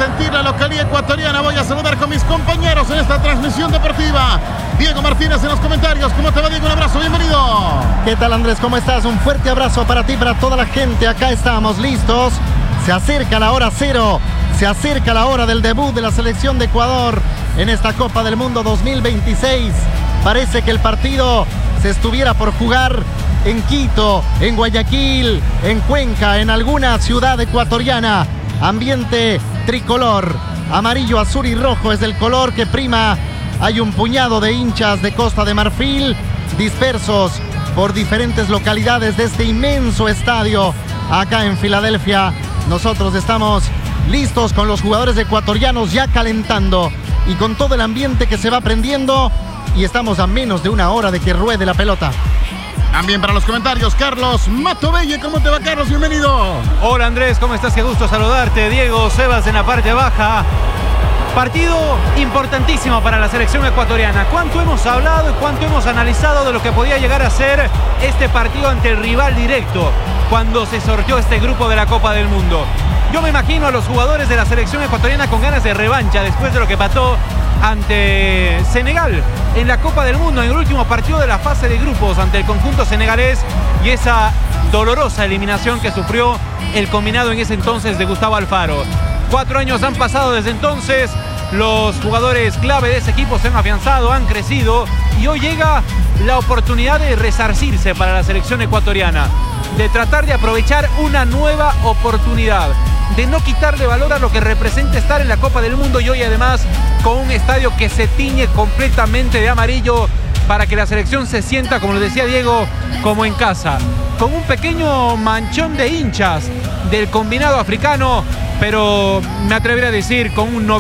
sentir la localía ecuatoriana. Voy a saludar con mis compañeros en esta transmisión deportiva. Diego Martínez en los comentarios. ¿Cómo te va, Diego? Un abrazo, bienvenido. ¿Qué tal, Andrés? ¿Cómo estás? Un fuerte abrazo para ti, para toda la gente. Acá estamos listos. Se acerca la hora cero. Se acerca la hora del debut de la selección de Ecuador en esta Copa del Mundo 2026. Parece que el partido se estuviera por jugar en Quito, en Guayaquil, en Cuenca, en alguna ciudad ecuatoriana. Ambiente tricolor, amarillo, azul y rojo es el color que prima. Hay un puñado de hinchas de Costa de Marfil dispersos por diferentes localidades de este inmenso estadio acá en Filadelfia. Nosotros estamos listos con los jugadores ecuatorianos ya calentando y con todo el ambiente que se va prendiendo, y estamos a menos de una hora de que ruede la pelota. También para los comentarios, Carlos Matobelle. ¿Cómo te va, Carlos? Bienvenido. Hola, Andrés, ¿cómo estás? Qué gusto saludarte. Diego, Sebas en la parte baja. Partido importantísimo para la selección ecuatoriana. ¿Cuánto hemos hablado y cuánto hemos analizado de lo que podía llegar a ser este partido ante el rival directo cuando se sorteó este grupo de la Copa del Mundo? Yo me imagino a los jugadores de la selección ecuatoriana con ganas de revancha después de lo que pasó ante Senegal en la Copa del Mundo, en el último partido de la fase de grupos ante el conjunto senegalés, y esa dolorosa eliminación que sufrió el combinado en ese entonces de Gustavo Alfaro. 4 años han pasado desde entonces, los jugadores clave de ese equipo se han afianzado, han crecido, y hoy llega la oportunidad de resarcirse para la selección ecuatoriana, de tratar de aprovechar una nueva oportunidad, de no quitarle valor a lo que representa estar en la Copa del Mundo, y hoy además con un estadio que se tiñe completamente de amarillo para que la selección se sienta, como lo decía Diego, como en casa, con un pequeño manchón de hinchas del combinado africano, pero me atrevería a decir con un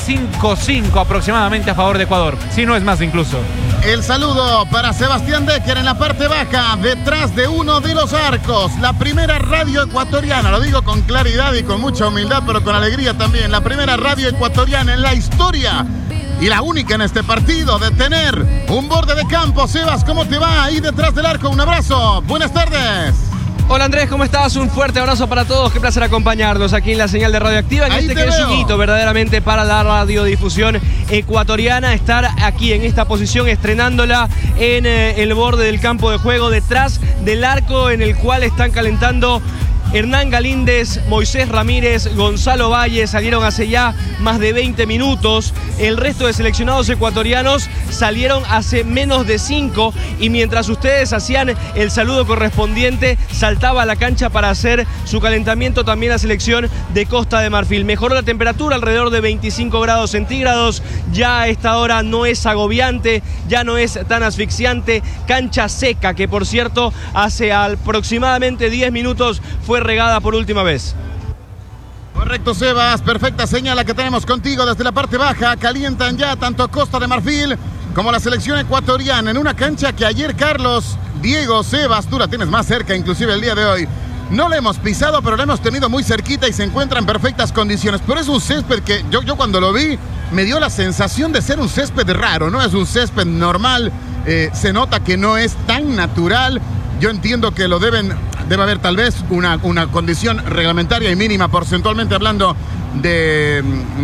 95-5 aproximadamente a favor de Ecuador, si no es más incluso. El saludo para Sebastián Decker en la parte baja, detrás de uno de los arcos. La primera radio ecuatoriana, lo digo con claridad y con mucha humildad, pero con alegría también. La primera radio ecuatoriana en la historia y la única en este partido de tener un borde de campo. Sebas, ¿cómo te va ahí detrás del arco? Un abrazo, buenas tardes. Hola, Andrés, ¿cómo estás? Un fuerte abrazo para todos, qué placer acompañarnos aquí en la señal de Radioactiva, en este que es un hito verdaderamente para la radiodifusión ecuatoriana, estar aquí en esta posición estrenándola en el borde del campo de juego, detrás del arco en el cual están calentando Hernán Galíndez, Moisés Ramírez, Gonzalo Valle. Salieron hace ya más de 20 minutos. El resto de seleccionados ecuatorianos salieron hace menos de 5. Y mientras ustedes hacían el saludo correspondiente, saltaba a la cancha para hacer su calentamiento también la selección de Costa de Marfil. Mejoró la temperatura, alrededor de 25 grados centígrados. Ya a esta hora no es agobiante, ya no es tan asfixiante. Cancha seca, que por cierto hace aproximadamente 10 minutos fue regada por última vez. Correcto, Sebas, perfecta señal la que tenemos contigo desde la parte baja. Calientan ya tanto Costa de Marfil como la selección ecuatoriana en una cancha que ayer, Carlos, Diego, Sebas, tú la tienes más cerca inclusive el día de hoy. No la hemos pisado, pero la hemos tenido muy cerquita y se encuentra en perfectas condiciones. Pero es un césped que yo cuando lo vi me dio la sensación de ser un césped raro, no es un césped normal. Se nota que no es tan natural. Yo entiendo que debe haber tal vez una condición reglamentaria y mínima porcentualmente hablando de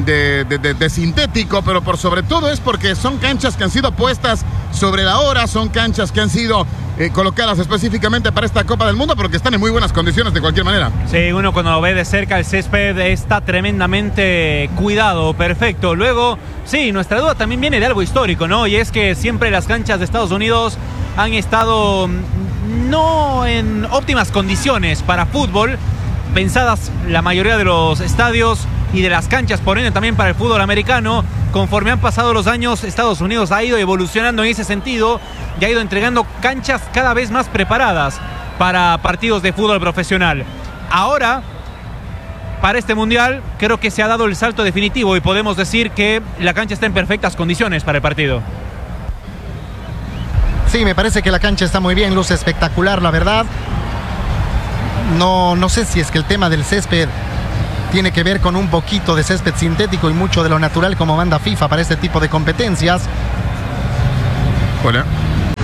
sintético, pero por sobre todo es porque son canchas que han sido puestas sobre la hora, son canchas que han sido colocadas específicamente para esta Copa del Mundo, pero que están en muy buenas condiciones de cualquier manera. Sí, uno cuando lo ve de cerca el césped está tremendamente cuidado, perfecto. Luego, sí, nuestra duda también viene de algo histórico, ¿no? Y es que siempre las canchas de Estados Unidos han estado no en óptimas condiciones para fútbol, pensadas la mayoría de los estadios y de las canchas, por ende también para el fútbol americano. Conforme han pasado los años, Estados Unidos ha ido evolucionando en ese sentido y ha ido entregando canchas cada vez más preparadas para partidos de fútbol profesional. Ahora, para este mundial, creo que se ha dado el salto definitivo y podemos decir que la cancha está en perfectas condiciones para el partido. Sí, me parece que la cancha está muy bien, luce espectacular, la verdad. No sé si es que el tema del césped tiene que ver con un poquito de césped sintético y mucho de lo natural como manda FIFA para este tipo de competencias. Hola.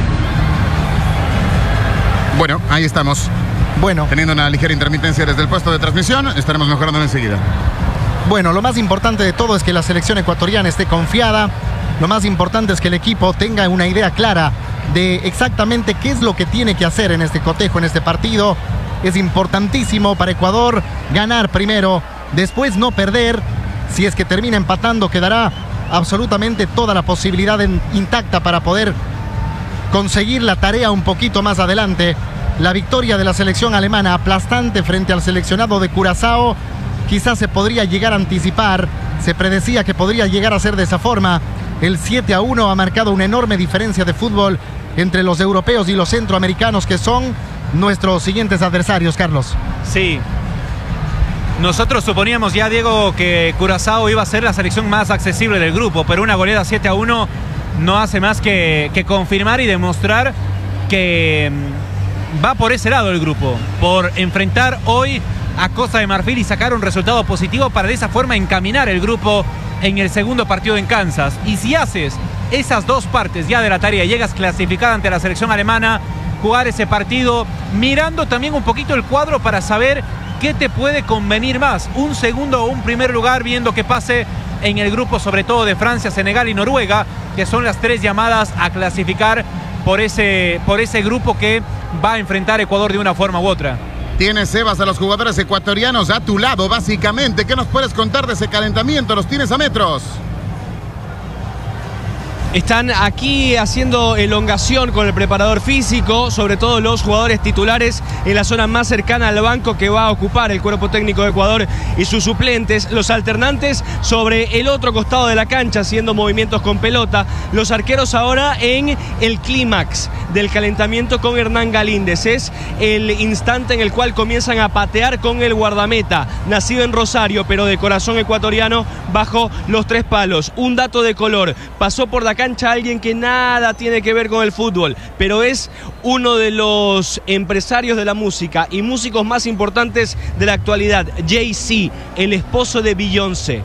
Bueno, ahí estamos. Bueno. Teniendo una ligera intermitencia desde el puesto de transmisión, estaremos mejorando enseguida. Bueno, lo más importante de todo es que la selección ecuatoriana esté confiada. Lo más importante es que el equipo tenga una idea clara de exactamente qué es lo que tiene que hacer en este cotejo, en este partido. Es importantísimo para Ecuador ganar primero, después no perder. Si es que termina empatando, quedará absolutamente toda la posibilidad intacta para poder conseguir la tarea un poquito más adelante. La victoria de la selección alemana aplastante frente al seleccionado de Curazao quizás se podría llegar a anticipar, se predecía que podría llegar a ser de esa forma. El 7-1 ha marcado una enorme diferencia de fútbol entre los europeos y los centroamericanos, que son nuestros siguientes adversarios, Carlos. Sí. Nosotros suponíamos ya, Diego, que Curazao iba a ser la selección más accesible del grupo, pero una goleada 7-1 no hace más que confirmar y demostrar que va por ese lado el grupo, por enfrentar hoy a Costa de Marfil y sacar un resultado positivo para de esa forma encaminar el grupo en el segundo partido en Kansas. Y si haces esas dos partes ya de la tarea, llegas clasificada ante la selección alemana, jugar ese partido mirando también un poquito el cuadro para saber qué te puede convenir más, un segundo o un primer lugar, viendo qué pase en el grupo, sobre todo de Francia, Senegal y Noruega, que son las tres llamadas a clasificar por ese grupo que va a enfrentar a Ecuador de una forma u otra. Tienes, Sebas, a los jugadores ecuatorianos a tu lado, básicamente. ¿Qué nos puedes contar de ese calentamiento? Los tienes a metros. Están aquí haciendo elongación con el preparador físico, sobre todo los jugadores titulares en la zona más cercana al banco que va a ocupar el cuerpo técnico de Ecuador y sus suplentes. Los alternantes sobre el otro costado de la cancha haciendo movimientos con pelota. Los arqueros ahora en el clímax del calentamiento con Hernán Galíndez. Es el instante en el cual comienzan a patear con el guardameta, nacido en Rosario pero de corazón ecuatoriano, bajo los tres palos. Un dato de color: pasó por la cancha alguien que nada tiene que ver con el fútbol, pero es uno de los empresarios de la música y músicos más importantes de la actualidad, Jay-Z, el esposo de Beyoncé.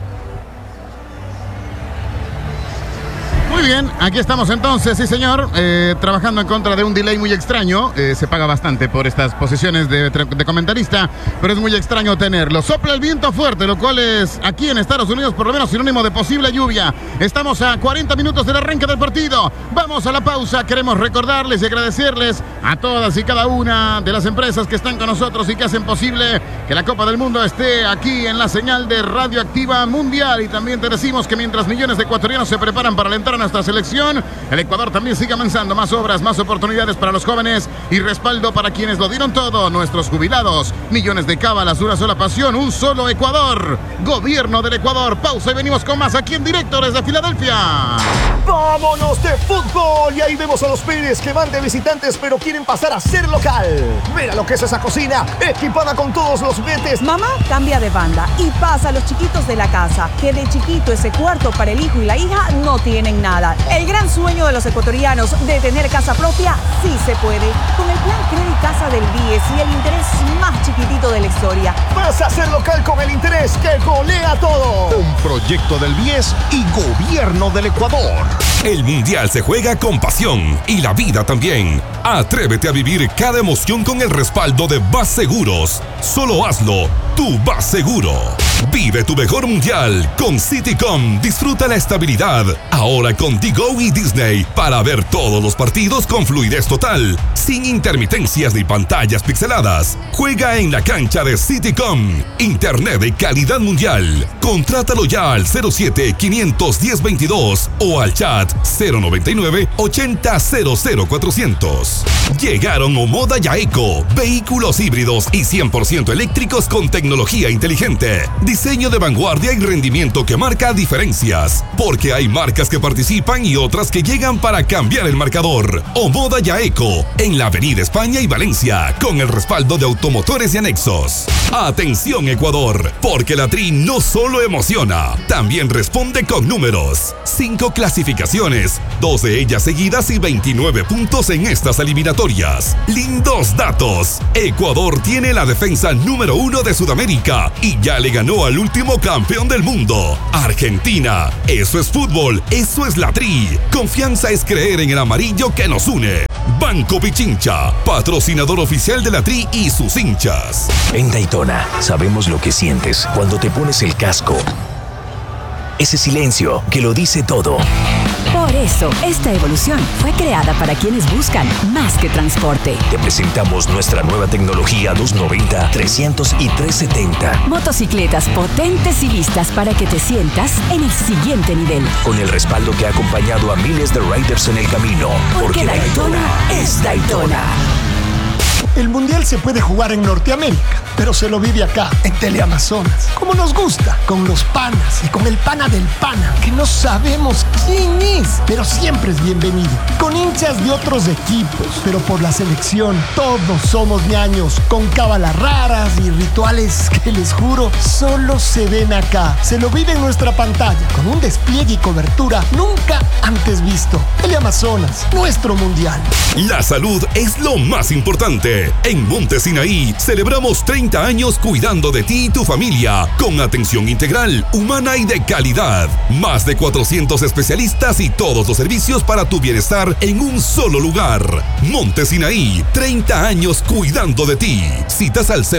Muy bien, aquí estamos entonces, sí señor, trabajando en contra de un delay muy extraño. Se paga bastante por estas posiciones de comentarista, pero es muy extraño tenerlo. Sopla el viento fuerte, lo cual es aquí en Estados Unidos por lo menos sinónimo de posible lluvia. Estamos a 40 minutos del arranque del partido. Vamos a la pausa. Queremos recordarles y agradecerles a todas y cada una de las empresas que están con nosotros y que hacen posible que la Copa del Mundo esté aquí en la señal de Radioactiva Mundial. Y también te decimos que mientras millones de ecuatorianos se preparan para alentar a nuestra selección, el Ecuador también sigue avanzando. Más obras, más oportunidades para los jóvenes y respaldo para quienes lo dieron todo, nuestros jubilados. Millones de cábalas, una sola pasión, un solo Ecuador. Gobierno del Ecuador. Pausa y venimos con más aquí en directo desde Filadelfia. ¡Vámonos de fútbol! Y ahí vemos a los Pérez que van de visitantes pero quieren pasar a ser local. Mira lo que es esa cocina, equipada con todos los vetes. Mamá cambia de banda y pasa a los chiquitos de la casa, que de chiquito ese cuarto para el hijo y la hija no tienen nada. El gran sueño de los ecuatorianos de tener casa propia sí se puede. Con el plan Credit Casa del BIES y el interés más chiquitito de la historia. Vas a ser local con el interés que golea todo. Un proyecto del BIES y Gobierno del Ecuador. El Mundial se juega con pasión y la vida también. Atrévete a vivir cada emoción con el respaldo de Vas Seguros. Solo hazlo, tú vas seguro. Vive tu mejor Mundial con Citycom. Disfruta la estabilidad. Ahora con Tigo y Disney para ver todos los partidos con fluidez total, sin intermitencias ni pantallas pixeladas. Juega en la cancha de Citycom. Internet de calidad mundial. Contrátalo ya al 07-510-22 o al chat 099-80-00-400. Llegaron Omoda Yaeco, vehículos híbridos y 100% eléctricos con tecnología inteligente, diseño de vanguardia y rendimiento que marca diferencias, porque hay marcas que participan y otras que llegan para cambiar el marcador. Omoda Yaeco, en la Avenida España y Valencia, con el respaldo de Automotores y Anexos. Atención Ecuador, porque la Tri no solo emociona, también responde con números. 5 clasificaciones, 2 de ellas seguidas y 29 puntos en estas eliminatorias. Lindos datos. Ecuador tiene la defensa número 1 de Sudamérica y ya le ganó al último campeón del mundo, Argentina. Eso es fútbol, eso es la Tri. Confianza es creer en el amarillo que nos une. Banco Pichincha, patrocinador oficial de la Tri y sus hinchas. En Daytona sabemos lo que sientes cuando te pones el casco. Ese silencio que lo dice todo. Por eso, esta evolución fue creada para quienes buscan más que transporte. Te presentamos nuestra nueva tecnología 290, 300 y 370. Motocicletas potentes y listas para que te sientas en el siguiente nivel. Con el respaldo que ha acompañado a miles de riders en el camino. Porque Daytona es Daytona. El Mundial se puede jugar en Norteamérica, pero se lo vive acá, en Teleamazonas. Como nos gusta, con los panas y con el pana del pana, que no sabemos quién es, pero siempre es bienvenido. Con hinchas de otros equipos, pero por la selección, todos somos ñaños, con cábalas raras y rituales que les juro, solo se ven acá. Se lo vive en nuestra pantalla, con un despliegue y cobertura nunca antes visto. Teleamazonas, nuestro Mundial. La salud es lo más importante. En Monte Sinaí celebramos 30 años cuidando de ti y tu familia con atención integral, humana y de calidad. Más de 400 especialistas y todos los servicios para tu bienestar en un solo lugar. Monte Sinaí, 30 años cuidando de ti. Citas al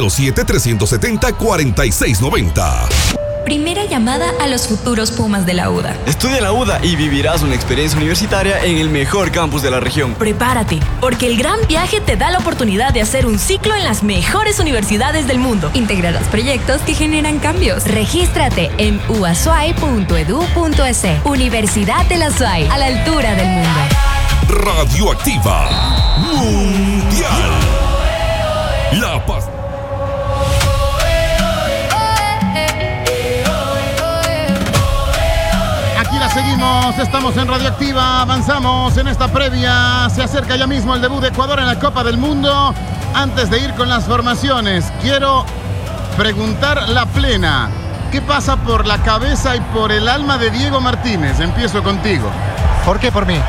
07-370-4690. Primera llamada a los futuros Pumas de la UDA. Estudia en la UDA y vivirás una experiencia universitaria en el mejor campus de la región. Prepárate, porque el gran viaje te da la oportunidad de hacer un ciclo en las mejores universidades del mundo. Integrarás proyectos que generan cambios. Regístrate en uasuai.edu.es. Universidad de la SUAI, a la altura del mundo. Radioactiva Mundial. La Paz. Seguimos, estamos en Radioactiva, avanzamos en esta previa, se acerca ya mismo el debut de Ecuador en la Copa del Mundo. Antes de ir con las formaciones, quiero preguntar la plena, ¿qué pasa por la cabeza y por el alma de Diego Martínez? Empiezo contigo. ¿Por qué por mí?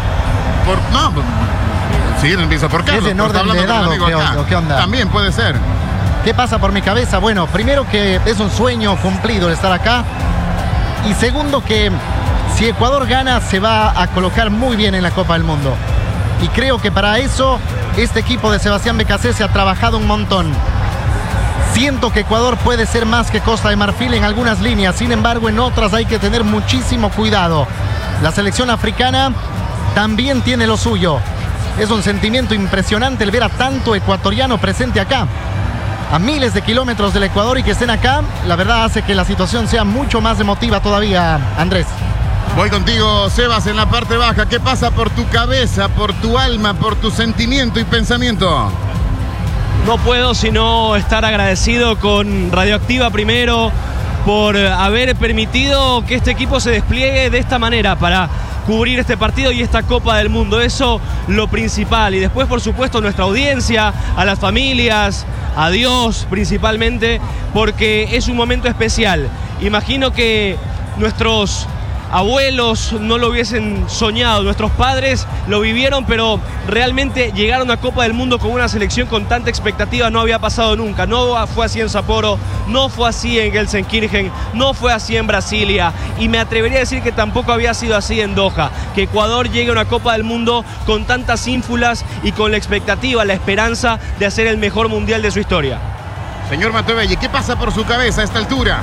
Sí, empiezo por Carlos. ¿Es en orden de edad o qué onda? También puede ser. ¿Qué pasa por mi cabeza? Bueno, primero que es un sueño cumplido el estar acá. Y segundo que si Ecuador gana, se va a colocar muy bien en la Copa del Mundo. Y creo que para eso, este equipo de Sebastián Becasese ha trabajado un montón. Siento que Ecuador puede ser más que Costa de Marfil en algunas líneas. Sin embargo, en otras hay que tener muchísimo cuidado. La selección africana también tiene lo suyo. Es un sentimiento impresionante el ver a tanto ecuatoriano presente acá. A miles de kilómetros del Ecuador y que estén acá, la verdad hace que la situación sea mucho más emotiva todavía, Andrés. Voy contigo, Sebas, en la parte baja. ¿Qué pasa por tu cabeza, por tu alma, por tu sentimiento y pensamiento? No puedo sino estar agradecido con Radioactiva primero por haber permitido que este equipo se despliegue de esta manera para cubrir este partido y esta Copa del Mundo. Eso lo principal. Y después, por supuesto, nuestra audiencia, a las familias, a Dios principalmente, porque es un momento especial. Imagino que nuestros abuelos no lo hubiesen soñado, nuestros padres lo vivieron, pero realmente llegar a una Copa del Mundo con una selección con tanta expectativa no había pasado nunca. No fue así en Sapporo, no fue así en Gelsenkirchen, no fue así en Brasilia, y me atrevería a decir que tampoco había sido así en Doha. Que Ecuador llegue a una Copa del Mundo con tantas ínfulas y con la expectativa, la esperanza de hacer el mejor mundial de su historia. Señor Matobelli, ¿qué pasa por su cabeza a esta altura?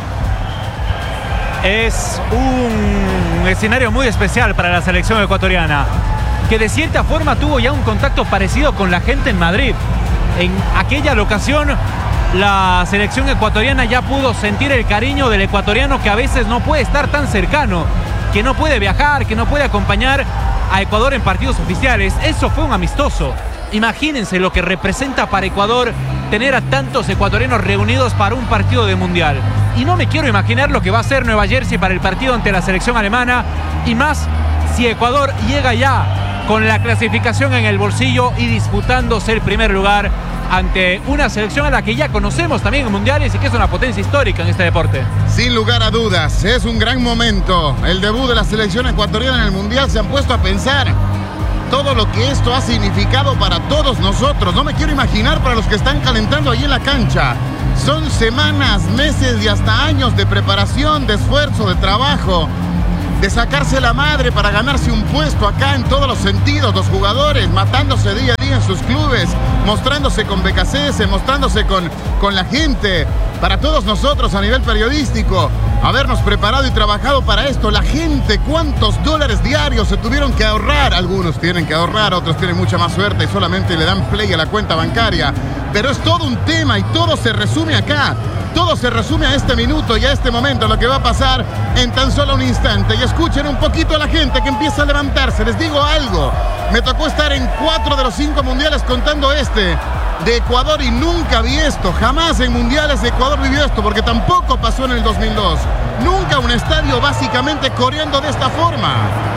Es un escenario muy especial para la selección ecuatoriana, que de cierta forma tuvo ya un contacto parecido con la gente en Madrid. En aquella ocasión, la selección ecuatoriana ya pudo sentir el cariño del ecuatoriano, que a veces no puede estar tan cercano, que no puede viajar, que no puede acompañar a Ecuador en partidos oficiales. Eso fue un amistoso. Imagínense lo que representa para Ecuador tener a tantos ecuatorianos reunidos para un partido de mundial. Y no me quiero imaginar lo que va a hacer Nueva Jersey para el partido ante la selección alemana, y más si Ecuador llega ya con la clasificación en el bolsillo y disputándose el primer lugar ante una selección a la que ya conocemos también en mundiales y que es una potencia histórica en este deporte. Sin lugar a dudas, es un gran momento. El debut de la selección ecuatoriana en el mundial. Se han puesto a pensar todo lo que esto ha significado para todos nosotros. No me quiero imaginar para los que están calentando ahí en la cancha. Son semanas, meses y hasta años de preparación, de esfuerzo, de trabajo, de sacarse la madre para ganarse un puesto acá en todos los sentidos. Los jugadores matándose día a día en sus clubes, mostrándose con BKCS, mostrándose con la gente, para todos nosotros a nivel periodístico, habernos preparado y trabajado para esto. La gente, ¿cuántos dólares diarios se tuvieron que ahorrar? Algunos tienen que ahorrar, otros tienen mucha más suerte y solamente le dan play a la cuenta bancaria. Pero es todo un tema y todo se resume acá. Todo se resume a este minuto y a este momento, lo que va a pasar en tan solo un instante. Y escuchen un poquito a la gente que empieza a levantarse. Les digo algo, me tocó estar en 4 de los 5 mundiales contando este de Ecuador y nunca vi esto. Jamás en mundiales de Ecuador vivió esto, porque tampoco pasó en el 2002. Nunca un estadio básicamente coreando de esta forma.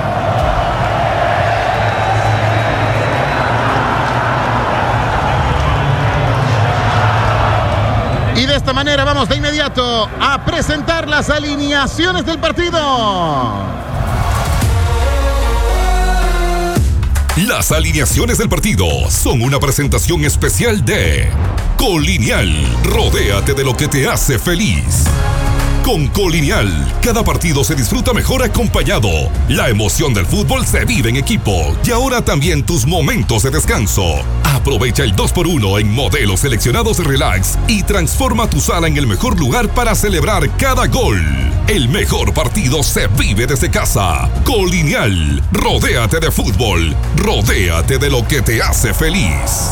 Y de esta manera vamos de inmediato a presentar las alineaciones del partido. Las alineaciones del partido son una presentación especial de Colonial. Rodéate de lo que te hace feliz. Con Colonial, cada partido se disfruta mejor acompañado. La emoción del fútbol se vive en equipo y ahora también tus momentos de descanso. Aprovecha el 2x1 en modelos seleccionados Relax y transforma tu sala en el mejor lugar para celebrar cada gol. El mejor partido se vive desde casa. Colonial, rodéate de fútbol, rodéate de lo que te hace feliz.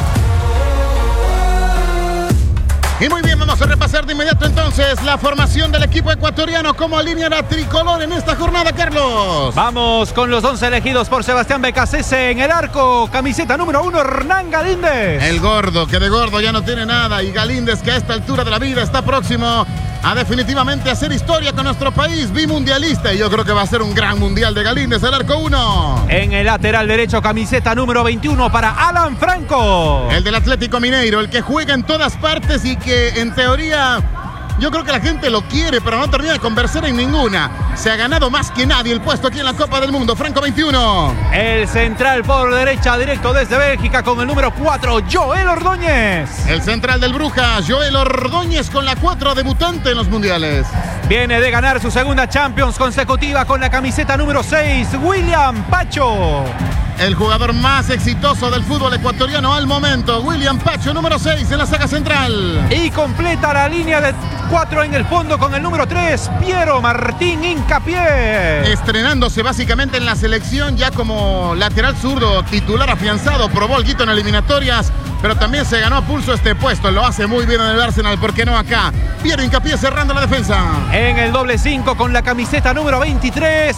Y muy bien, vamos a repasar de inmediato entonces la formación del equipo ecuatoriano. ¿Cómo alineará tricolor en esta jornada, Carlos? Vamos con los 11 elegidos por Sebastián BKCS en el arco. Camiseta número 1, Hernán Galíndez. El gordo, que de gordo ya no tiene nada. Y Galíndez, que a esta altura de la vida está próximo a definitivamente hacer historia con nuestro país, bimundialista. Y yo creo que va a ser un gran mundial de Galíndez, el arco 1. En el lateral derecho, camiseta número 21 para Alan Franco. El del Atlético Mineiro, el que juega en todas partes y que en teoría yo creo que la gente lo quiere, pero no termina de convencer en ninguna. Se ha ganado más que nadie el puesto aquí en la Copa del Mundo. Franco 21. El central por derecha, directo desde Bélgica, con el número 4, Joel Ordóñez. El central del Brujas, Joel Ordóñez, con la 4, debutante en los mundiales. Viene de ganar su segunda Champions consecutiva con la camiseta número 6, William Pacho. El jugador más exitoso del fútbol ecuatoriano al momento, William Pacho, número 6 en la saga central. Y completa la línea de 4 en el fondo con el número 3, Piero Martín Hincapié. Estrenándose básicamente en la selección ya como lateral zurdo, titular afianzado, probó el guito en eliminatorias, pero también se ganó a pulso este puesto. Lo hace muy bien en el Arsenal, ¿por qué no acá? Piero Hincapié cerrando la defensa. En el doble 5 con la camiseta número 23,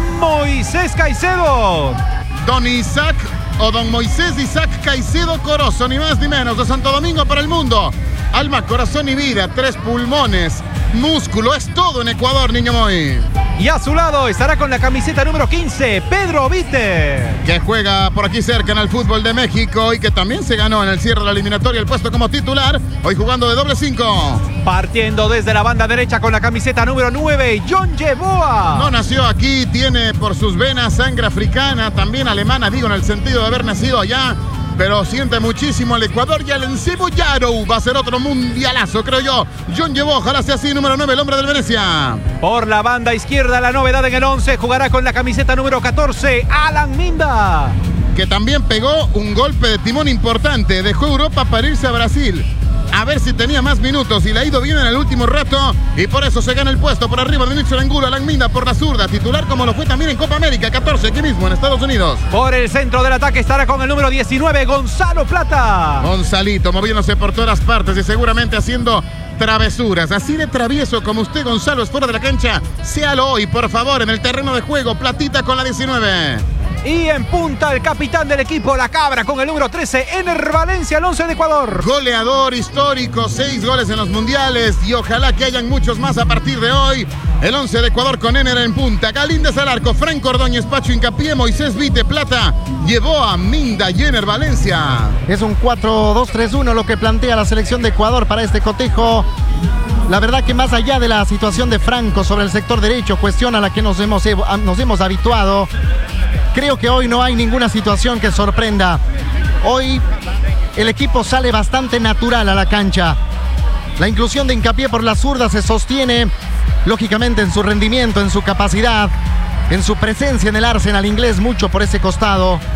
Moisés Caicedo. Don Isaac o Don Moisés Isaac Caicedo Corozo, ni más ni menos, de Santo Domingo para el mundo. Alma, corazón y vida, 3 pulmones, músculo, es todo en Ecuador, niño Moy. Y a su lado estará con la camiseta número 15, Pedro Vite, que juega por aquí cerca en el fútbol de México y que también se ganó en el cierre de la eliminatoria el puesto como titular, hoy jugando de doble 5. Partiendo desde la banda derecha con la camiseta número 9, John Yeboah. No nació aquí, tiene por sus venas sangre africana, también alemana, digo, en el sentido de haber nacido allá, pero siente muchísimo el Ecuador y el Encebollado. Va a ser otro mundialazo, creo yo. John Yeboah, ojalá sea así, número 9, el hombre del Venecia. Por la banda izquierda, la novedad en el 11, jugará con la camiseta número 14, Alan Minda, que también pegó un golpe de timón importante. Dejó Europa para irse a Brasil, a ver si tenía más minutos, y le ha ido bien en el último rato, y por eso se gana el puesto por arriba de Nixon Angulo. Alan Minda por la zurda, titular como lo fue también en Copa América 14, aquí mismo en Estados Unidos. Por el centro del ataque estará con el número 19, Gonzalo Plata. Gonzalito moviéndose por todas partes y seguramente haciendo travesuras. Así de travieso como usted, Gonzalo, es fuera de la cancha, séalo hoy, por favor, en el terreno de juego. Platita con la 19. Y en punta el capitán del equipo, la Cabra, con el número 13, Ener Valencia, el 11 de Ecuador. Goleador histórico, 6 goles en los mundiales y ojalá que hayan muchos más a partir de hoy. El 11 de Ecuador con Ener en punta, Galíndez al arco, Franco Ordóñez, Pacho Hincapié, Moisés Vite, Plata, Yeboah, Minda y Ener Valencia. Es un 4-2-3-1 lo que plantea la selección de Ecuador para este cotejo. La verdad que más allá de la situación de Franco sobre el sector derecho, cuestión a la que nos hemos habituado, creo que hoy no hay ninguna situación que sorprenda. Hoy el equipo sale bastante natural a la cancha. La inclusión de Hincapié por la zurda se sostiene, lógicamente, en su rendimiento, en su capacidad, en su presencia en el Arsenal inglés, mucho por ese costado.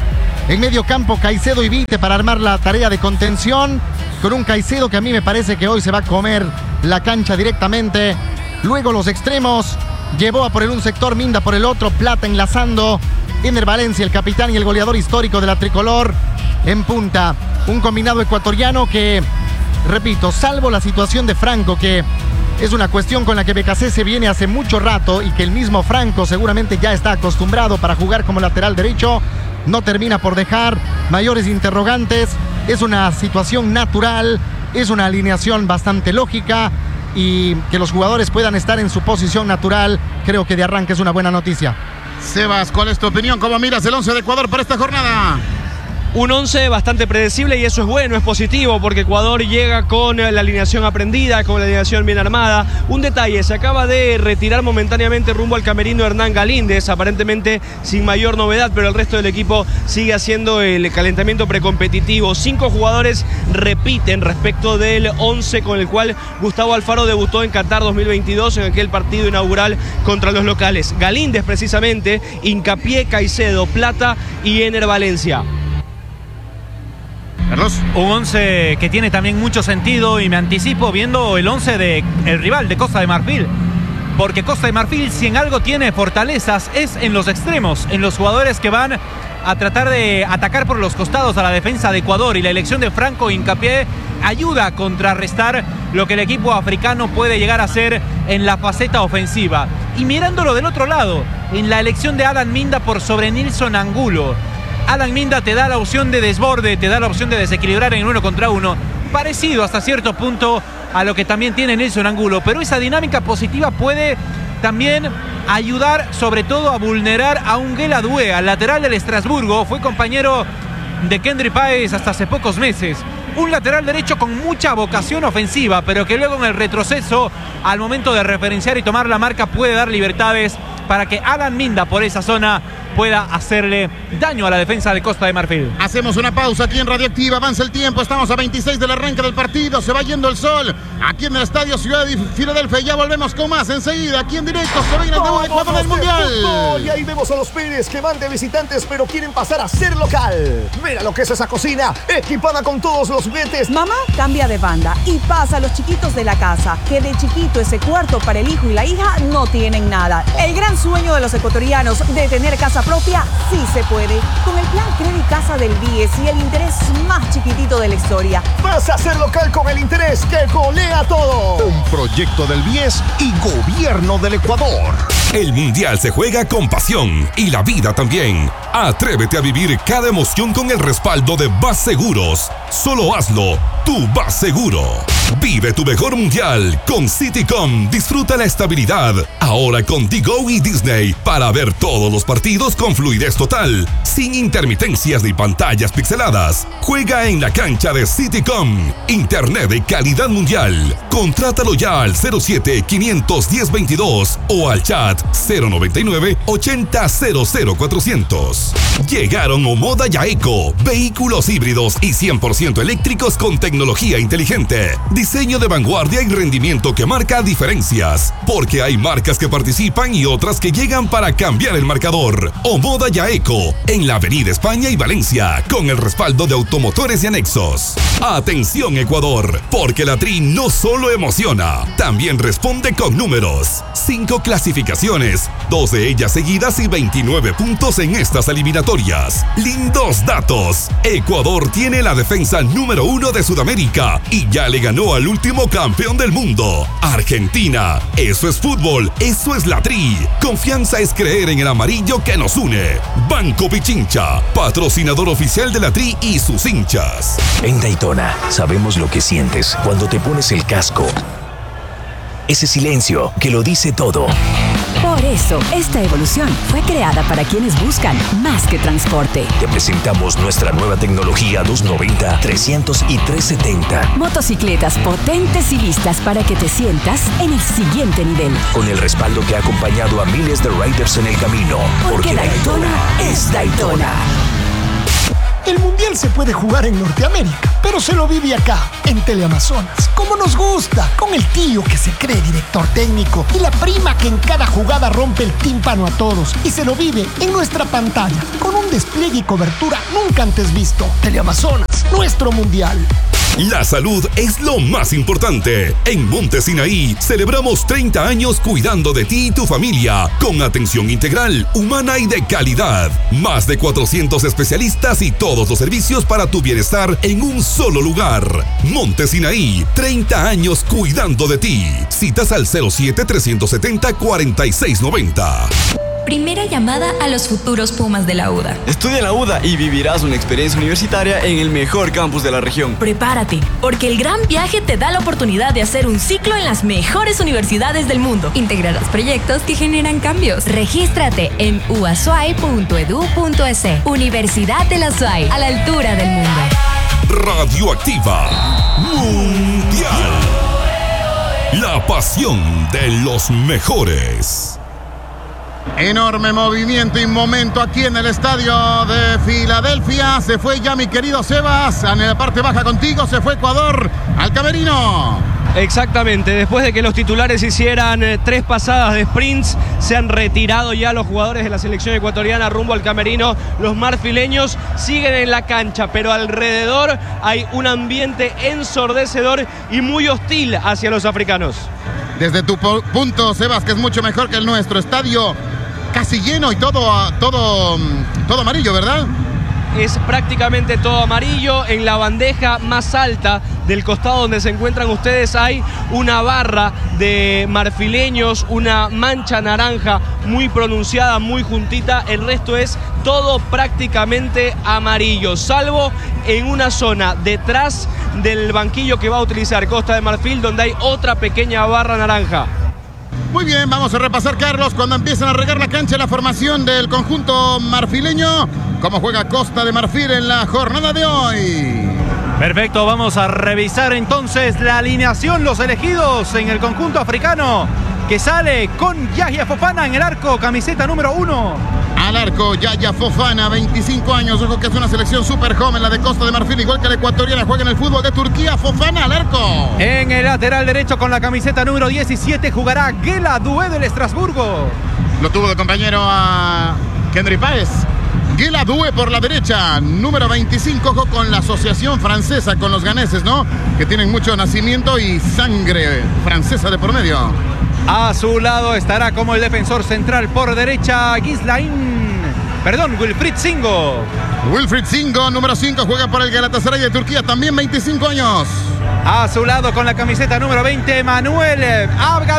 En medio campo, Caicedo y Vite para armar la tarea de contención. Con un Caicedo que a mí me parece que hoy se va a comer la cancha directamente. Luego los extremos. Llevó a por un sector, Minda por el otro. Plata enlazando. Ener Valencia, el capitán y el goleador histórico de la tricolor. En punta, un combinado ecuatoriano que, repito, salvo la situación de Franco, que es una cuestión con la que BKC viene hace mucho rato y que el mismo Franco seguramente ya está acostumbrado para jugar como lateral derecho, no termina por dejar mayores interrogantes. Es una situación natural, es una alineación bastante lógica y que los jugadores puedan estar en su posición natural, creo que de arranque es una buena noticia. Sebas, ¿cuál es tu opinión? ¿Cómo miras el 11 de Ecuador para esta jornada? Un 11 bastante predecible y eso es bueno, es positivo porque Ecuador llega con la alineación aprendida, con la alineación bien armada. Un detalle, se acaba de retirar momentáneamente rumbo al camerino Hernán Galíndez, aparentemente sin mayor novedad, pero el resto del equipo sigue haciendo el calentamiento precompetitivo. 5 jugadores repiten respecto del 11 con el cual Gustavo Alfaro debutó en Qatar 2022 en aquel partido inaugural contra los locales. Galíndez precisamente, Hincapié, Caicedo, Plata y Ener Valencia. Carlos. Un 11 que tiene también mucho sentido y me anticipo viendo el 11 del rival de Costa de Marfil. Porque Costa de Marfil, si en algo tiene fortalezas, es en los extremos, en los jugadores que van a tratar de atacar por los costados a la defensa de Ecuador, y la elección de Franco Hincapié ayuda a contrarrestar lo que el equipo africano puede llegar a hacer en la faceta ofensiva. Y mirándolo del otro lado, en la elección de Alan Minda por sobre Nilson Angulo. Alan Minda te da la opción de desborde, te da la opción de desequilibrar en 1 contra 1, parecido hasta cierto punto a lo que también tiene Nilson Angulo, pero esa dinámica positiva puede también ayudar sobre todo a vulnerar a un Guela Due, al lateral del Estrasburgo, fue compañero de Kendry Páez hasta hace pocos meses. Un lateral derecho con mucha vocación ofensiva, pero que luego en el retroceso, al momento de referenciar y tomar la marca, puede dar libertades para que Alan Minda por esa zona pueda hacerle daño a la defensa de Costa de Marfil. Hacemos una pausa aquí en Radioactiva, avanza el tiempo, estamos a 26 del arranque del partido, se va yendo el sol aquí en el Estadio Ciudad de Filadelfia, ya volvemos con más enseguida, aquí en directo se viene el debut de Ecuador del Mundial. Y ahí vemos a los Pérez que van de visitantes pero quieren pasar a ser local. Mira lo que es esa cocina, equipada con todos los juguetes. Mamá cambia de banda y pasa a los chiquitos de la casa, que de chiquito ese cuarto para el hijo y la hija no tienen nada. El gran sueño de los ecuatorianos de tener casa propia sí se puede. Con el plan Credit Casa del BIES y el interés más chiquitito de la historia. Vas a ser local con el interés que golea todo. Un proyecto del BIES y Gobierno del Ecuador. El Mundial se juega con pasión y la vida también. Atrévete a vivir cada emoción con el respaldo de Vas Seguros. Solo hazlo, tú vas seguro. Vive tu mejor Mundial con Citycom. Disfruta la estabilidad. Ahora con Digo y Disney para ver todos los partidos con fluidez total, sin intermitencias ni pantallas pixeladas. Juega en la cancha de Citycom. Internet de calidad mundial. Contrátalo ya al 07-510-22 o al chat 099-80-00-400. Llegaron Omoda y Aeco, vehículos híbridos y 100% eléctricos con tecnología inteligente, diseño de vanguardia y rendimiento que marca diferencias, porque hay marcas que participan y otras que llegan para cambiar el marcador. Omoda y Aeco, en la Avenida España y Valencia, con el respaldo de Automotores y Anexos. Atención Ecuador, porque la Tri no solo emociona, también responde con números. 5 clasificaciones, 2 de ellas seguidas y 29 puntos en estas eliminatorias. Lindos datos. Ecuador tiene la defensa número 1 de Sudamérica y ya le ganó al último campeón del mundo, Argentina. Eso es fútbol, eso es la Tri. Confianza es creer en el amarillo que nos une. Banco Pichincha, patrocinador oficial de la Tri y sus hinchas. En Daytona sabemos lo que sientes cuando te pones el casco. Ese silencio que lo dice todo. Por eso, esta evolución fue creada para quienes buscan más que transporte. Te presentamos nuestra nueva tecnología 290, 300 y 370. Motocicletas potentes y listas para que te sientas en el siguiente nivel. Con el respaldo que ha acompañado a miles de riders en el camino. Porque Daytona es Daytona. El Mundial se puede jugar en Norteamérica, pero se lo vive acá, en Teleamazonas. Como nos gusta, con el tío que se cree director técnico y la prima que en cada jugada rompe el tímpano a todos y se lo vive en nuestra pantalla, con un despliegue y cobertura nunca antes visto. Teleamazonas, nuestro Mundial. La salud es lo más importante. En Monte Sinaí celebramos 30 años cuidando de ti y tu familia con atención integral, humana y de calidad. Más de 400 especialistas y todos los servicios para tu bienestar en un solo lugar. Monte Sinaí, 30 años cuidando de ti. Citas al 07-370-4690. Primera llamada a los futuros Pumas de la UDA. Estudia en la UDA y vivirás una experiencia universitaria en el mejor campus de la región. Prepárate, porque el gran viaje te da la oportunidad de hacer un ciclo en las mejores universidades del mundo. Integrarás proyectos que generan cambios. Regístrate en uasuai.edu.es. Universidad de la UASY, a la altura del mundo. Radioactiva Mundial. La pasión de los mejores. Enorme movimiento y momento aquí en el estadio de Filadelfia. Se fue ya mi querido Sebas. En la parte baja contigo se fue Ecuador al camerino. Exactamente, después de que los titulares hicieran 3 pasadas de sprints, se han retirado ya los jugadores de la selección ecuatoriana rumbo al camerino. Los marfileños siguen en la cancha, pero alrededor hay un ambiente ensordecedor y muy hostil hacia los africanos. Desde tu punto, Sebas, que es mucho mejor que el nuestro, estadio casi lleno y todo amarillo, ¿verdad? Es prácticamente todo amarillo. En la bandeja más alta del costado donde se encuentran ustedes hay una barra de marfileños, una mancha naranja muy pronunciada, muy juntita. El resto es todo prácticamente amarillo, salvo en una zona detrás del banquillo que va a utilizar Costa de Marfil, donde hay otra pequeña barra naranja. Muy bien, vamos a repasar, Carlos, cuando empiezan a regar la cancha, la formación del conjunto marfileño. ¿Cómo juega Costa de Marfil en la jornada de hoy? Perfecto, vamos a revisar entonces la alineación, los elegidos en el conjunto africano, que sale con Yahya Fofana en el arco, camiseta número 1. Al arco, Yahya Fofana, 25 años. Ojo que es una selección súper joven, la de Costa de Marfil, igual que la ecuatoriana. Juega en el fútbol de Turquía. Fofana al arco. En el lateral derecho con la camiseta número 17 jugará Guela Doué del Estrasburgo. Lo tuvo de compañero a Kendry Páez. Guela Doué por la derecha, número 25. Ojo con la asociación francesa, con los ganeses, ¿no? Que tienen mucho nacimiento y sangre francesa de por medio. A su lado estará como el defensor central por derecha Wilfried Singo. Wilfried Singo, número 5, juega por el Galatasaray de Turquía, también 25 años. A su lado con la camiseta número 20, Manuel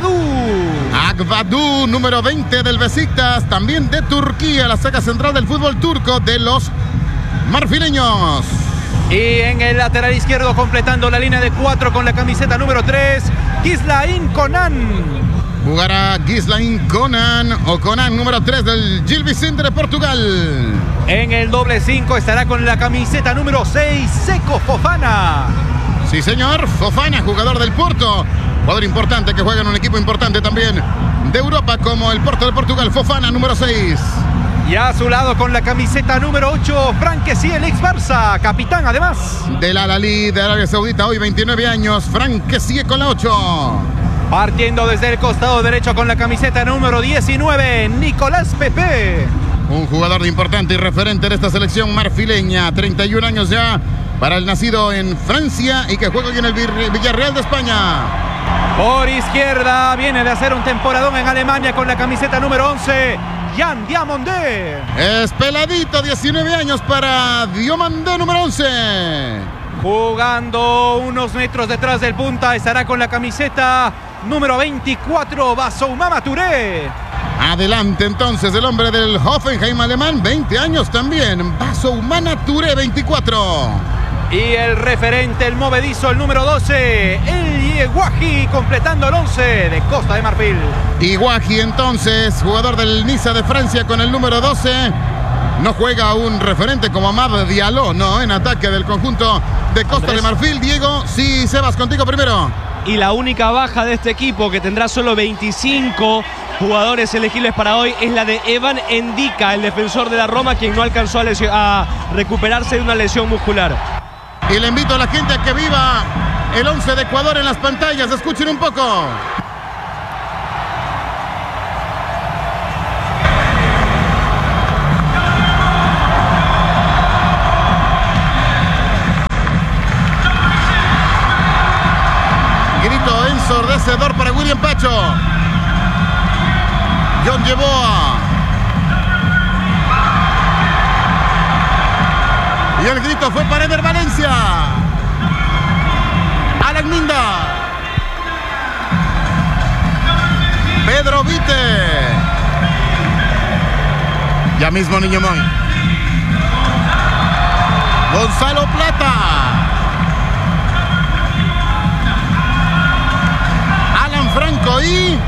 Agbadou, número 20 del Besiktas, también de Turquía, la saga central del fútbol turco de los marfileños. Y en el lateral izquierdo, completando la línea de 4 con la camiseta número 3, Ghislain Conan. Jugará Ghislain Conan, o Conan, número 3 del Gil Vicente de Portugal. En el doble 5 estará con la camiseta número 6, Seko Fofana. Sí, señor, Fofana, jugador del Porto. Jugador importante que juega en un equipo importante también de Europa como el Porto de Portugal. Fofana, número 6. Y a su lado con la camiseta número 8, Franck Kessie, el ex Barça, capitán además. Del Al-Ahly de Arabia Saudita, hoy 29 años, Franck Kessie con la 8. Partiendo desde el costado derecho con la camiseta número 19, Nicolás Pepe. Un jugador importante y referente de esta selección marfileña, 31 años ya para el nacido en Francia y que juega aquí en el Villarreal de España. Por izquierda viene de hacer un temporadón en Alemania con la camiseta número 11, Jan Diomandé. Es peladito, 19 años para Diomandé, número 11. Jugando unos metros detrás del punta estará con la camiseta número 24, Basoumama Touré. Adelante entonces el hombre del Hoffenheim alemán, 20 años también, Basoumama Touré, 24. Y el referente, el movedizo, el número 12, el Iguaji, completando el 11 de Costa de Marfil. Iguaji entonces, jugador del Niza de Francia con el número 12. No juega un referente como Amad Diallo, ¿no? En ataque del conjunto de Costa de Marfil. Diego, sí, Sebas, contigo primero. Y la única baja de este equipo, que tendrá solo 25 jugadores elegibles para hoy es la de Evan Endika, el defensor de la Roma, quien no alcanzó a recuperarse de una lesión muscular. Y le invito a la gente a que viva el 11 de Ecuador en las pantallas. Escuchen un poco. Grito ensordecedor para William Pacho. John Yeboah. Y el grito fue para Eder Valencia. Alan Minda. Pedro Vite. Ya mismo Niño Moy. Gonzalo Plata. Alan Franco y...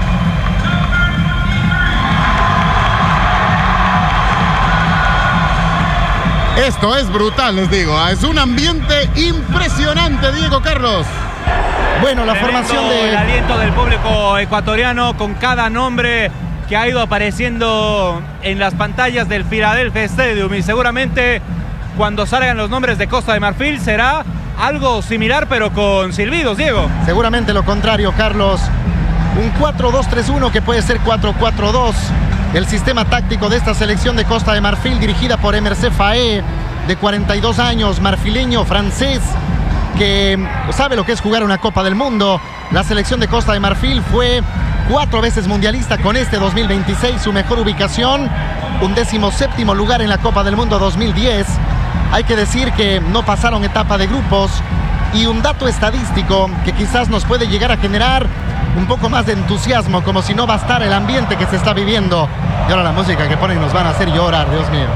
Esto es brutal, les digo. Es un ambiente impresionante, Diego Carlos. Bueno, la formación de... El aliento del público ecuatoriano con cada nombre que ha ido apareciendo en las pantallas del Philadelphia Stadium. Y seguramente cuando salgan los nombres de Costa de Marfil será algo similar, pero con silbidos, Diego. Seguramente lo contrario, Carlos. Un 4-2-3-1 que puede ser 4-4-2. El sistema táctico de esta selección de Costa de Marfil, dirigida por Emerse Faé, de 42 años, marfileño, francés, que sabe lo que es jugar una Copa del Mundo. La selección de Costa de Marfil fue 4 veces mundialista con este 2026, su mejor ubicación, un 17º lugar en la Copa del Mundo 2010. Hay que decir que no pasaron etapa de grupos. Y un dato estadístico que quizás nos puede llegar a generar un poco más de entusiasmo, como si no bastara el ambiente que se está viviendo. Y ahora la música que ponen nos van a hacer llorar, Dios mío.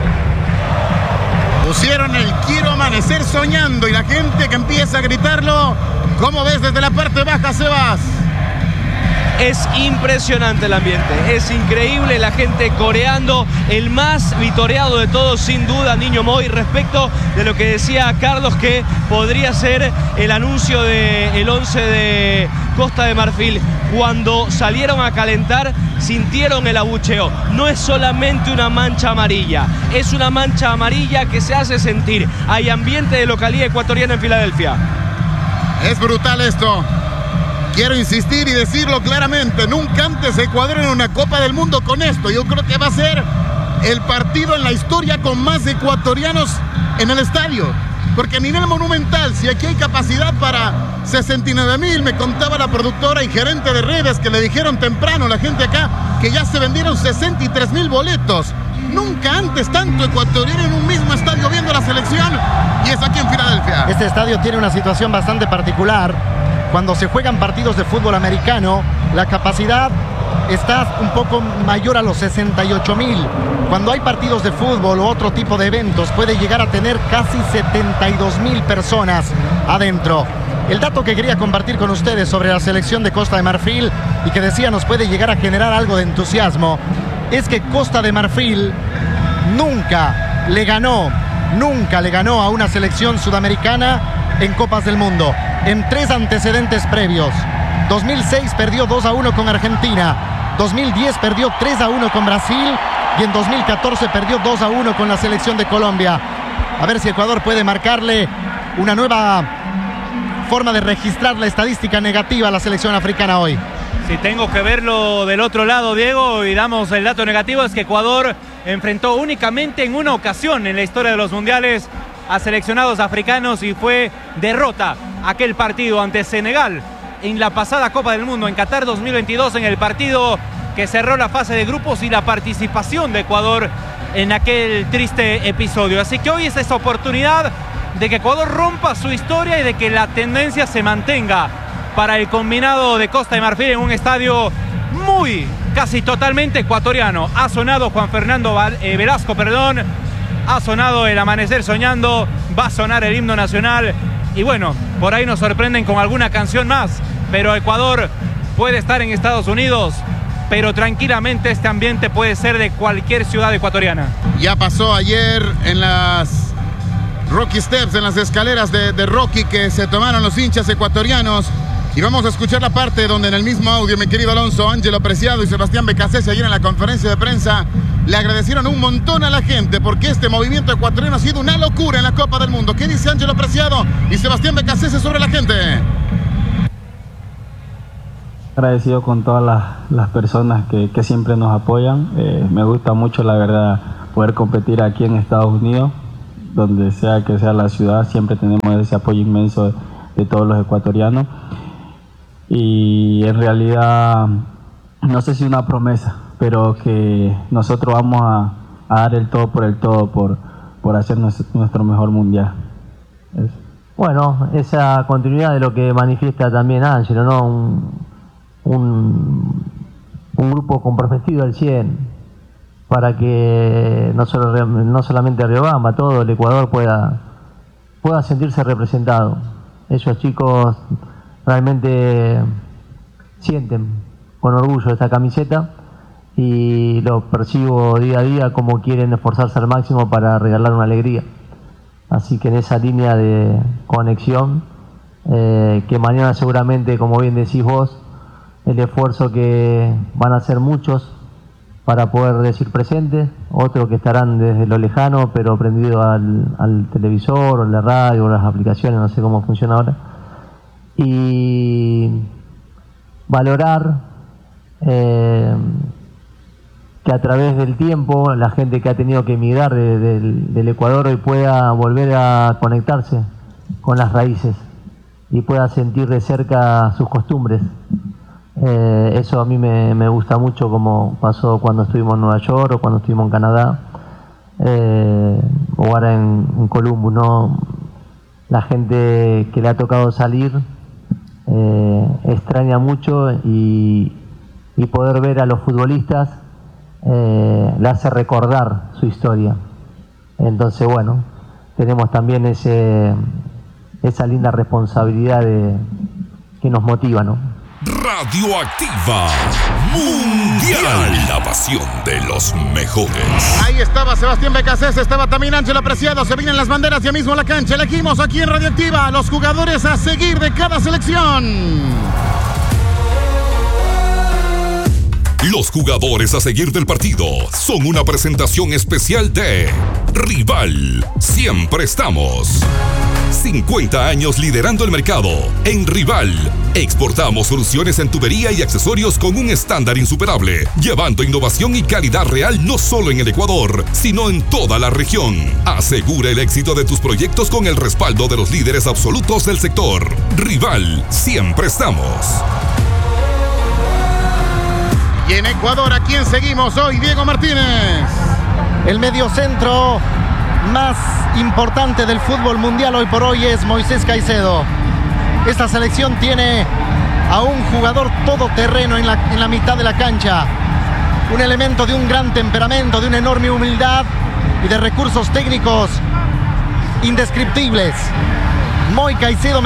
Pusieron el Quiero Amanecer Soñando y la gente que empieza a gritarlo. ¿Cómo ves desde la parte baja, Sebas? Es impresionante el ambiente, es increíble, la gente coreando, el más vitoreado de todos sin duda, Niño Moy, respecto de lo que decía Carlos, que podría ser el anuncio del 11 de Costa de Marfil. Cuando salieron a calentar, sintieron el abucheo. No es solamente una mancha amarilla, es una mancha amarilla que se hace sentir. Hay ambiente de localidad ecuatoriana en Filadelfia. Es brutal esto. Quiero insistir y decirlo claramente, nunca antes Ecuador en una Copa del Mundo con esto. Yo creo que va a ser el partido en la historia con más ecuatorianos en el estadio. Porque a nivel monumental, si aquí hay capacidad para 69,000, me contaba la productora y gerente de redes que le dijeron temprano a la gente acá que ya se vendieron 63,000 boletos. Nunca antes tanto ecuatoriano en un mismo estadio viendo la selección, y es aquí en Filadelfia. Este estadio tiene una situación bastante particular. Cuando se juegan partidos de fútbol americano, la capacidad está un poco mayor a los 68,000. Cuando hay partidos de fútbol o otro tipo de eventos, puede llegar a tener casi 72,000 personas adentro. El dato que quería compartir con ustedes sobre la selección de Costa de Marfil y que decía nos puede llegar a generar algo de entusiasmo, es que Costa de Marfil nunca le ganó a una selección sudamericana en Copas del Mundo. En 3 antecedentes previos. 2006 perdió 2-1 con Argentina. 2010 perdió 3-1 con Brasil. Y en 2014 perdió 2-1 con la selección de Colombia. A ver si Ecuador puede marcarle una nueva forma de registrar la estadística negativa a la selección africana hoy. Si tengo que verlo del otro lado, Diego, y damos el dato negativo, es que Ecuador enfrentó únicamente en una ocasión en la historia de los mundiales a seleccionados africanos y fue derrota aquel partido ante Senegal en la pasada Copa del Mundo en Qatar 2022, en el partido que cerró la fase de grupos y la participación de Ecuador en aquel triste episodio. Así que hoy es esa oportunidad de que Ecuador rompa su historia y de que la tendencia se mantenga para el combinado de Costa de Marfil en un estadio muy, casi totalmente ecuatoriano. Ha sonado Juan Fernando Velasco, ha sonado el Amanecer Soñando, va a sonar el himno nacional y bueno, por ahí nos sorprenden con alguna canción más, pero Ecuador puede estar en Estados Unidos, pero tranquilamente este ambiente puede ser de cualquier ciudad ecuatoriana. Ya pasó ayer en las Rocky Steps, en las escaleras de Rocky que se tomaron los hinchas ecuatorianos Y vamos a escuchar la parte donde en el mismo audio, mi querido Alonso, Ángelo Preciado y Sebastián Becasese ayer en la conferencia de prensa le agradecieron un montón a la gente porque este movimiento ecuatoriano ha sido una locura en la Copa del Mundo. ¿Qué dice Ángelo Preciado y Sebastián Becasese sobre la gente? Agradecido con todas las personas que siempre nos apoyan. Me gusta mucho, la verdad, poder competir aquí en Estados Unidos, donde sea que sea la ciudad. Siempre tenemos ese apoyo inmenso de todos los ecuatorianos. Y en realidad, no sé si una promesa, pero que nosotros vamos a dar el todo por hacer nuestro mejor mundial. Eso. Bueno, esa continuidad de lo que manifiesta también Ángelo, ¿no? Un grupo comprometido al 100 para que no solamente Riobamba, todo el Ecuador pueda sentirse representado. Esos chicos realmente sienten con orgullo esta camiseta y lo percibo día a día como quieren esforzarse al máximo para regalar una alegría. Así que en esa línea de conexión, que mañana seguramente, como bien decís vos, el esfuerzo que van a hacer muchos para poder decir presente, otros que estarán desde lo lejano pero prendidos al televisor o la radio o las aplicaciones, no sé cómo funciona ahora, y valorar que a través del tiempo la gente que ha tenido que emigrar del Ecuador hoy pueda volver a conectarse con las raíces y pueda sentir de cerca sus costumbres. Eso a mí me gusta mucho, como pasó cuando estuvimos en Nueva York o cuando estuvimos en Canadá, o ahora en Columbus, ¿no? La gente que le ha tocado salir extraña mucho y poder ver a los futbolistas le hace recordar su historia. Entonces, bueno, tenemos también esa linda responsabilidad que nos motiva, ¿no? Radioactiva Mundial, la pasión de los mejores. Ahí estaba Sebastián Becasese, estaba también Ángelo Preciado. Se vienen las banderas ya mismo a la cancha. Elegimos aquí en Radioactiva a los jugadores a seguir de cada selección. Los jugadores a seguir del partido son una presentación especial de Rival. Siempre estamos. 50 años liderando el mercado. En Rival, exportamos soluciones en tubería y accesorios con un estándar insuperable, llevando innovación y calidad real no solo en el Ecuador, sino en toda la región. Asegura el éxito de tus proyectos con el respaldo de los líderes absolutos del sector. Rival, siempre estamos. Y en Ecuador, ¿a quién seguimos hoy? Diego Martínez. El mediocentro más importante del fútbol mundial hoy por hoy es Moisés Caicedo. Esta selección tiene a un jugador todoterreno en la mitad de la cancha. Un elemento de un gran temperamento, de una enorme humildad y de recursos técnicos indescriptibles. Moi Caicedo